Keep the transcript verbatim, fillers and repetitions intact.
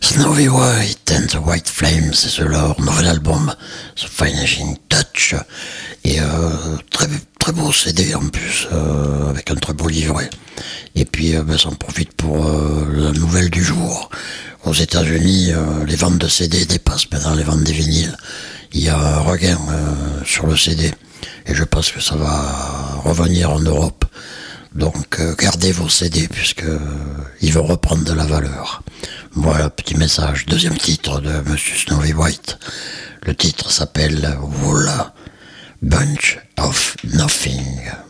Snowy White and the White Flames, c'est leur nouvel album, The Finishing Touch, et euh, très, très beau C D en plus, euh, avec un très beau livret. Et puis euh, ben, ça en profite pour euh, la nouvelle du jour. Aux États-Unis, euh, les ventes de C D dépassent maintenant les ventes des vinyles. Il y a un regain euh, sur le C D, et je pense que ça va revenir en Europe. Donc euh, gardez vos C D puisque euh, ils vont reprendre de la valeur. Voilà, petit message. Deuxième titre de Monsieur Snowy White. Le titre s'appelle Wool Bunch of Nothing.